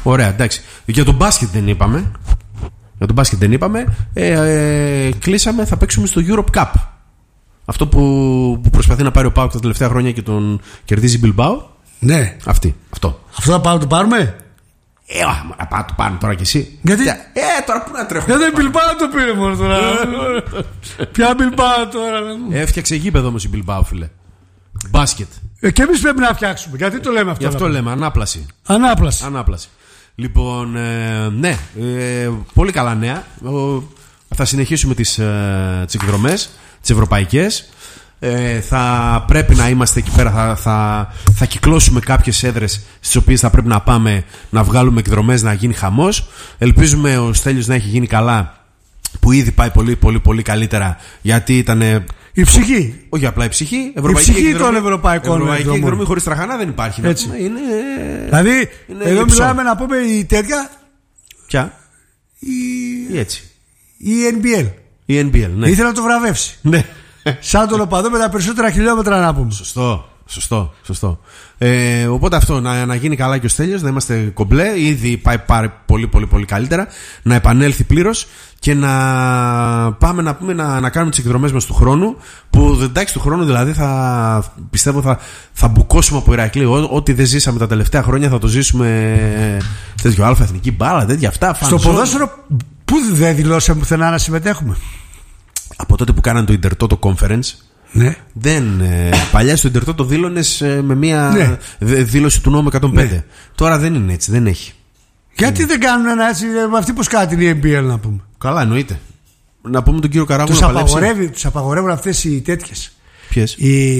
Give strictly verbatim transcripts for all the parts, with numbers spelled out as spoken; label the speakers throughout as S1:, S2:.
S1: Ωραία, εντάξει. Για τον μπάσκετ δεν είπαμε. Για τον μπάσκετ δεν είπαμε. Ε, ε, κλείσαμε, θα παίξουμε στο Europe Cup. Αυτό που, που προσπαθεί να πάρει ο ΠΑΟΚ τα τελευταία χρόνια και τον κερδίζει η Bilbao.
S2: Ναι.
S1: Αυτή, αυτό.
S2: Αυτό θα πάμε να το πάρουμε.
S1: Ε, να πάμε το πάρουμε τώρα κι εσύ.
S2: Γιατί?
S1: Ε, τώρα πού να τρέχουμε.
S2: Γιατί η Bilbao το πήρε μόνο τώρα. Ποια Bilbao τώρα.
S1: Έφτιαξε γήπεδο όμως η Bilbao, φίλε. Μπάσκετ.
S2: Ε, και εμείς πρέπει να φτιάξουμε. Γιατί το λέμε αυτό?
S1: Γι' αυτό λέμε, ανάπλαση.
S2: Ανάπλαση.
S1: Ανάπλαση. Λοιπόν, ε, ναι, ε, πολύ καλά νέα. Ο, θα συνεχίσουμε τις, ε, τις εκδρομές, τις ευρωπαϊκές. Ε, θα πρέπει να είμαστε εκεί πέρα. Θα, θα, θα κυκλώσουμε κάποιες έδρες στις οποίες θα πρέπει να πάμε να βγάλουμε εκδρομές, να γίνει χαμός. Ελπίζουμε ο Στέλιος να έχει γίνει καλά, που ήδη πάει πολύ πολύ πολύ καλύτερα, γιατί ήταν.
S2: Η ψυχή.
S1: Όχι απλά η ψυχή.
S2: Η ψυχή των ευρωπαϊκών.
S1: Ευρωπαϊκή εκδρομή χωρίς τραχανά δεν υπάρχει.
S2: Έτσι.
S1: Είναι,
S2: δηλαδή,
S1: είναι
S2: εδώ
S1: λειψό.
S2: μιλάμε να πούμε η τέτοια.
S1: Ποια?
S2: Η,
S1: ή έτσι.
S2: η Εν Μπι Ελ.
S1: Η Εν Μπι Ελ, ναι.
S2: Ήθελα να το βραβεύσει.
S1: Ναι.
S2: Σαν τον οπαδό με τα περισσότερα χιλιόμετρα να πούμε.
S1: Σωστό. Σωστό, σωστό. Ε, οπότε αυτό, να, να γίνει καλά και ο Στέλιος, να είμαστε κομπλέ. Ήδη πάει πάρει πολύ πολύ πολύ καλύτερα. Να επανέλθει πλήρως και να πάμε να, πούμε, να, να κάνουμε τις εκδρομές μας του χρόνου. Που εντάξει, του χρόνου δηλαδή θα πιστεύω θα, θα μπουκώσουμε από Ηρακλείο. Ό,τι δεν ζήσαμε τα τελευταία χρόνια θα το ζήσουμε. Τέτοιο αλφα εθνική μπάλα, τέτοια αυτά.
S2: Στο ποδόσφαιρο, πού δεν δηλώσαμε πουθενά να συμμετέχουμε?
S1: Από τότε που κάνανε το Intertoto Conference.
S2: Ναι.
S1: Δεν, ε, παλιά στο Intertoto το δήλωνες ε, με μια
S2: ναι.
S1: δήλωση του νόμου εκατόν πέντε. Ναι. Τώρα δεν είναι έτσι, δεν έχει.
S2: Γιατί δεν κάνουν ένα έτσι, με αυτή πως κάτι είναι η Εν Μπι Ελ να πούμε?
S1: Καλά, εννοείται. Να πούμε τον κύριο Καράβου
S2: τους
S1: να παλέψει.
S2: Τους απαγορεύουν αυτές οι τέτοιες.
S1: Ποιες?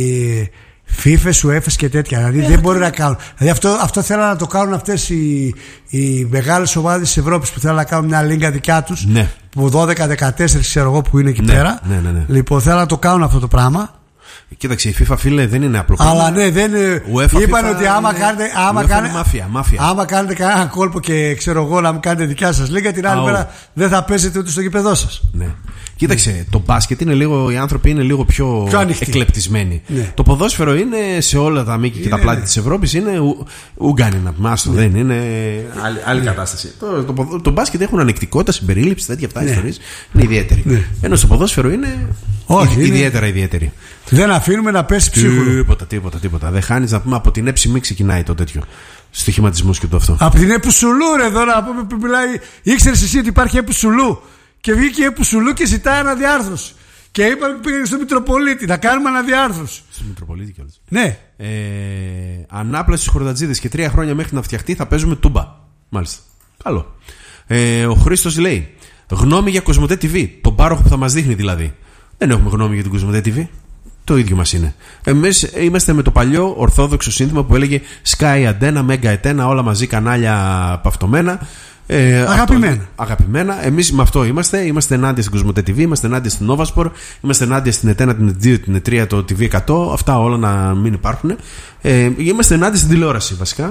S2: Οι φίφες, ουέφες και τέτοια. Δηλαδή ε, δεν μπορεί να κάνουν. Δηλαδή αυτό, αυτό θέλουν να το κάνουν αυτές οι, οι μεγάλες ομάδες της Ευρώπης που θέλουν να κάνουν μια λίγκα δικιά τους.
S1: Ναι.
S2: Που δώδεκα δεκατέσσερα ξέρω εγώ που είναι εκεί
S1: ναι,
S2: πέρα.
S1: Ναι, ναι, ναι.
S2: Λοιπόν, θέλουν να το κάνουν αυτό το πράγμα.
S1: Κοίταξε, η FIFA, φίλε, δεν είναι απλό πράγμα.
S2: Αλλά ναι, δεν
S1: UEFA,
S2: είπαν
S1: FIFA,
S2: ότι άμα
S1: είναι,
S2: κάνετε, άμα κάνετε,
S1: μάφια, μάφια.
S2: άμα κάνετε κανένα κόλπο και ξέρω εγώ να μην κάνετε δικιά σας λίγα, την άλλη μέρα δεν θα παίζετε ούτε στο γήπεδό σας.
S1: Ναι. Κοίταξε, ναι. Το μπάσκετ είναι λίγο, οι άνθρωποι είναι λίγο πιο, πιο εκλεπτισμένοι. Ναι. Το ποδόσφαιρο είναι σε όλα τα μήκη και τα πλάτη ναι. της Ευρώπης είναι Ούγκανοι να πούμε. Άστο, ναι. δεν είναι άλλη, άλλη ναι. κατάσταση. Το, το, το, το μπάσκετ έχουν ανεκτικότητα, συμπερίληψη, τέτοια αυτά ναι. ιστορίες. Είναι ιδιαίτερη. Ναι. Ενώ στο ποδόσφαιρο είναι,
S2: όχι,
S1: ιδιαίτερα είναι... ιδιαίτερη.
S2: Δεν αφήνουμε να πέσει ψίχουλο.
S1: Τίποτα, τίποτα, τίποτα. Δεν χάνεις να πούμε από την έψη ξεκινάει το τέτοιο. Στοιχηματισμός και το αυτό.
S2: Από την Επουσουλού, ρε εδώ να πούμε που μιλάει. Ήξερες εσύ ότι υπάρχει Επουσουλού? Και βγήκε η Επουσουλού και ζητάει αναδιάρθρωση. Και είπαμε που πήγανε στο Μητροπολίτη να κάνουμε αναδιάρθρωση.
S1: Στο Μητροπολίτη κιόλας.
S2: Ναι.
S1: Ε, ανάπλαση στους χορτατζίδες και τρία χρόνια μέχρι να φτιαχτεί θα παίζουμε τούμπα. Μάλιστα. Καλό. Ε, ο Χρήστος λέει: γνώμη για Κοσμοτέ τι βι. Τον πάροχο που θα μας δείχνει δηλαδή. Δεν έχουμε γνώμη για την Κοσμοτέ τι βι. Το ίδιο μας είναι. Εμείς είμαστε με το παλιό ορθόδοξο σύνθημα που έλεγε Sky Antenna, Mega Antenna, όλα μαζί κανάλια παυτωμένα. Ε,
S2: αγαπημένα.
S1: Αυτό, αγαπημένα. Εμείς με αυτό είμαστε. Είμαστε ενάντια στην Κοσμοτέ τι βι, είμαστε ενάντια στην Novasport, είμαστε ενάντια στην Ετένα, την δύο, την τρία, το τι βι εκατό. Αυτά όλα να μην υπάρχουν. Ε, είμαστε ενάντια στην τηλεόραση βασικά.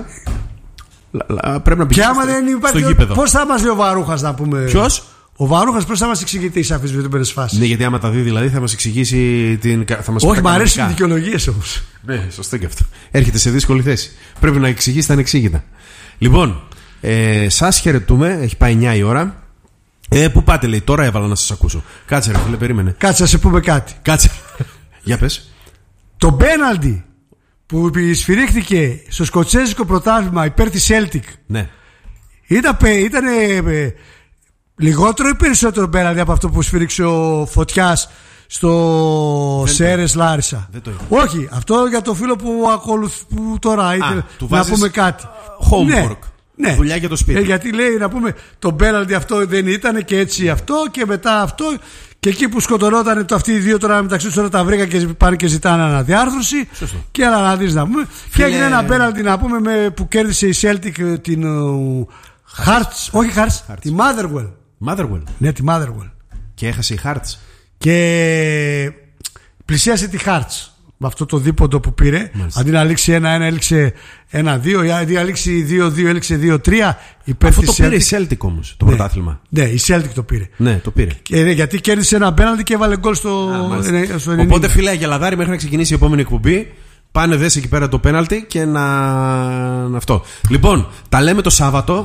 S1: Πρέπει να πηγαίνουμε στο γήπεδο.
S2: Πώς θα μας λέει ο Βαρούχας να πούμε?
S1: Ποιος?
S2: Ο Βαρούχας πώς θα μας εξηγήσει τις αμφισβητούμενες φάσεις?
S1: Ναι, γιατί άμα τα δει δηλαδή θα μας εξηγήσει την. Θα μας
S2: όχι, μου αρέσουν οι δικαιολογίες όμως.
S1: Ναι, σωστό και αυτό. Έρχεται σε δύσκολη θέση. Πρέπει να εξηγήσει τα ανεξήγητα. Λοιπόν, ε, σας χαιρετούμε. Έχει πάει εννιά η ώρα. Ε, πού πάτε, λέει, τώρα έβαλα να σας ακούσω. Κάτσε, ρε φίλε, περίμενε.
S2: Κάτσε, να σε πούμε κάτι.
S1: Κάτσε. Για πες.
S2: Το πέναλτι που σφυρίχθηκε στο σκοτσέζικο πρωτάθλημα υπέρ της Celtic.
S1: Ναι.
S2: Ήταν. ήταν λιγότερο ή περισσότερο πέναλτι από αυτό που σφύριξε ο Φωτιάς στο Σέρες Λάρισα? Όχι, αυτό για το φίλο που ακολουθεί που τώρα ήθελε να πούμε κάτι.
S1: Homework. Ναι, ναι. Δουλειά για το σπίτι.
S2: Ε, γιατί λέει να πούμε το πέναλτι αυτό δεν ήταν και έτσι αυτό και μετά αυτό. Και εκεί που σκοτωνόταν το αυτοί οι δύο τώρα μεταξύ τους τώρα τα βρήκα και πάνε και ζητάνε αναδιάρθρωση. Σωστό. Και άλλα να δεις να πούμε. Φίλε... Και έγινε ένα πέναλτι να πούμε με, που κέρδισε η Celtic την uh, Hearts. Όχι Hearts, Hearts. Τη Motherwell.
S1: Motherwell.
S2: Ναι, τη Motherwell.
S1: Και έχασε η Hearts.
S2: Και πλησίασε τη Hearts με αυτό το δίποντο που πήρε. Μάλιστα. Αντί να λήξει ένα ένα έληξε ένα δύο. Αντί να λήξει δύο δύο έληξε δύο τρία.
S1: Αυτό το πήρε η Celtic όμως το
S2: ναι.
S1: πρωτάθλημα.
S2: Ναι, η Celtic το πήρε.
S1: Ναι, το πήρε.
S2: Και, γιατί κέρδισε ένα πέναλτι και έβαλε γκολ στο,
S1: Α, στο ενενήντα. Οπότε φίλε Αγελαδάρη, μέχρι να ξεκινήσει η επόμενη εκπομπή, πάνε δες εκεί πέρα το πέναλτι και να... αυτό. Λοιπόν, τα λέμε το Σάββατο.